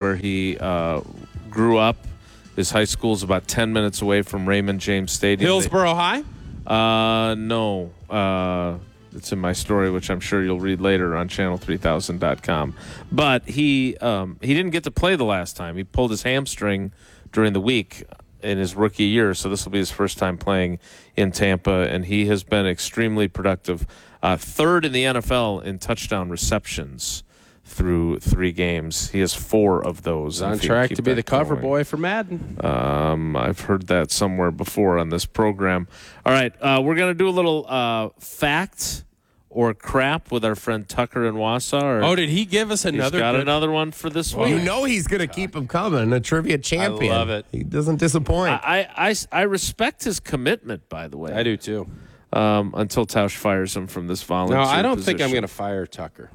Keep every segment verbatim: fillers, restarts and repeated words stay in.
where he uh, grew up. His high school is about ten minutes away from Raymond James Stadium. Hillsborough High? Uh, no. Uh, it's in my story, which I'm sure you'll read later on channel three thousand dot com. But he um, he didn't get to play the last time. He pulled his hamstring during the week in his rookie year, so this will be his first time playing in Tampa, and he has been extremely productive. Uh, third in the N F L in touchdown receptions through three games. He has four of those. He's on track to be the cover going. boy for Madden. Um, I've heard that somewhere before on this program. All right, uh, we're going to do a little uh, fact or crap with our friend Tucker in Wausau. Oh, did he give us another? He's got good... another one for this Well, week. you know he's going to keep him coming. A trivia champion. I love it. He doesn't disappoint. I, I, I respect his commitment, by the way. I do too. Um, until Tausch fires him from this volunteer No, I don't position. think I'm going to fire Tucker.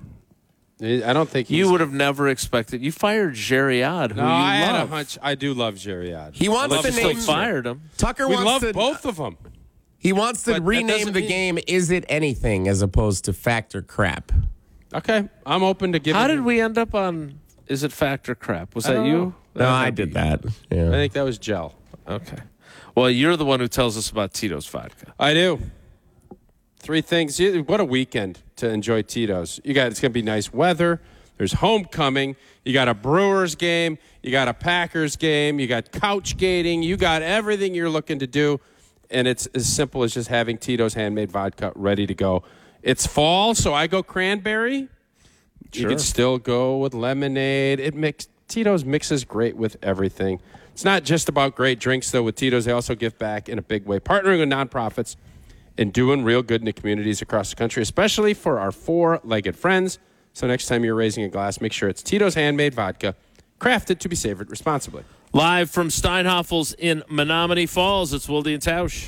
I don't think he's... You would have never expected. You fired Jerry Odd, who No, you I love. had a hunch. I do love Jerry Odd. He wants I love to his name- Still still fired him. Tucker We wants love to both of them. He wants to But that rename doesn't the mean- game Is It Anything as opposed to Fact or Crap. Okay, I'm open to giving. How did we end up on Is It Fact or Crap? Was I that don't you? know. No, I did that. I Yeah. think that was gel. Okay. Well, you're the one who tells us about Tito's vodka. I do. Three things. You- What a weekend to enjoy Tito's. You got. It's going to be nice weather. There's homecoming. You got a Brewers game. You got a Packers game. You got couch gating. You got everything you're looking to do. And it's as simple as just having Tito's handmade vodka ready to go. It's fall, so I go cranberry. Sure. You could still go with lemonade. It mix Tito's mixes great with everything. It's not just about great drinks, though. With Tito's, they also give back in a big way, partnering with nonprofits and doing real good in the communities across the country, especially for our four-legged friends. So next time you're raising a glass, make sure it's Tito's handmade vodka, crafted to be savored responsibly. Live from Steinhoffel's in Menominee Falls, it's Wilde and Tausch.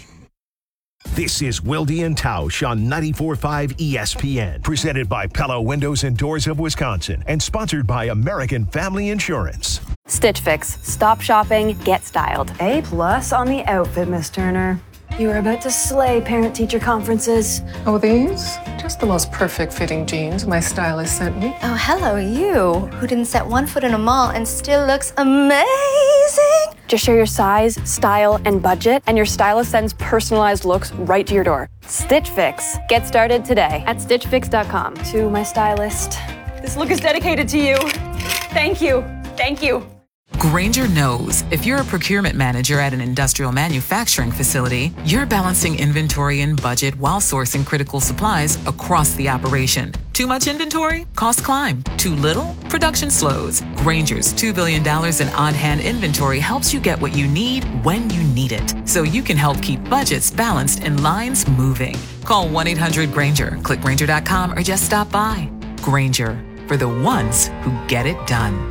This is Wilde and Tausch on ninety-four point five E S P N, presented by Pella Windows and Doors of Wisconsin, and sponsored by American Family Insurance. Stitch Fix. Stop shopping, get styled. A plus on the outfit, Miss Turner. You are about to slay parent-teacher conferences. Oh, these? Just the most perfect fitting jeans my stylist sent me. Oh, hello, you, who didn't set one foot in a mall and still looks amazing. Just share your size, style, and budget, and your stylist sends personalized looks right to your door. Stitch Fix. Get started today at stitch fix dot com. To my stylist. This look is dedicated to you. Thank you. Thank you. Grainger knows if you're a procurement manager at an industrial manufacturing facility, you're balancing inventory and budget while sourcing critical supplies across the operation. Too much inventory? Costs climb. Too little? Production slows. Grainger's two billion dollars in on-hand inventory helps you get what you need when you need it, so you can help keep budgets balanced and lines moving. Call one eight hundred Grainger, click Grainger dot com, or just stop by. Grainger, for the ones who get it done.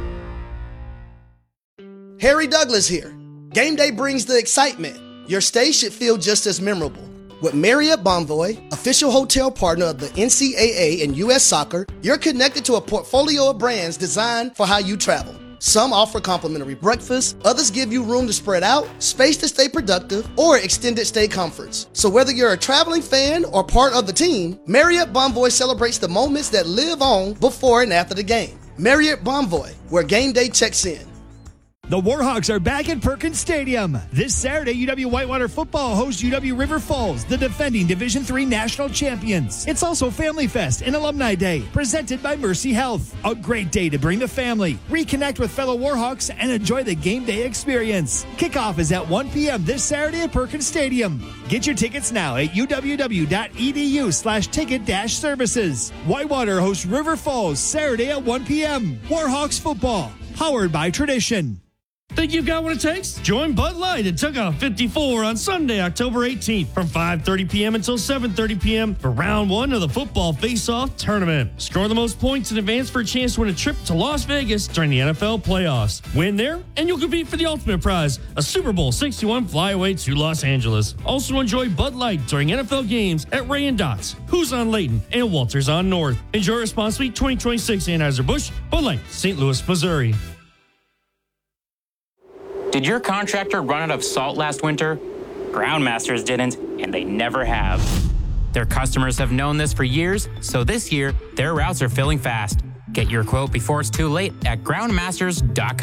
Harry Douglas here. Game day brings the excitement. Your stay should feel just as memorable. With Marriott Bonvoy, official hotel partner of the N C double A and U S Soccer, you're connected to a portfolio of brands designed for how you travel. Some offer complimentary breakfast, others give you room to spread out, space to stay productive, or extended stay comforts. So whether you're a traveling fan or part of the team, Marriott Bonvoy celebrates the moments that live on before and after the game. Marriott Bonvoy, where game day checks in. The Warhawks are back at Perkins Stadium. This Saturday, U W Whitewater football hosts U W River Falls, the defending Division three national champions. It's also Family Fest and Alumni Day, presented by Mercy Health. A great day to bring the family, reconnect with fellow Warhawks, and enjoy the game day experience. Kickoff is at one p.m. this Saturday at Perkins Stadium. Get your tickets now at uww.edu slash ticket dash services. Whitewater hosts River Falls Saturday at one p.m. Warhawks football, powered by Tradition. Think you've got what it takes? Join Bud Light at Tuckahoe fifty-four on Sunday, October eighteenth from five thirty p.m. until seven thirty p.m. for round one of the football face-off tournament. Score the most points in advance for a chance to win a trip to Las Vegas during the N F L playoffs. Win there, and you'll compete for the ultimate prize, a Super Bowl sixty-one flyaway to Los Angeles. Also enjoy Bud Light during N F L games at Ray and Dots, Who's on Layton, and Walters on North. Enjoy responsibly. twenty twenty-six Anheuser-Busch, Bud Light, Saint Louis, Missouri. Did your contractor run out of salt last winter? Groundmasters didn't, and they never have. Their customers have known this for years, so this year, their routes are filling fast. Get your quote before it's too late at groundmasters dot com.